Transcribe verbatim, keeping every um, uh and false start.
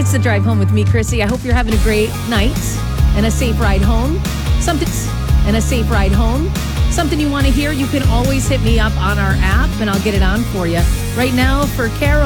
It's the Drive Home with me, Chrissy. I hope you're having a great night and a safe ride home. Something and a safe ride home. Something you want to hear, you can always hit me up on our app and I'll get it on for you. Right now, for Carol.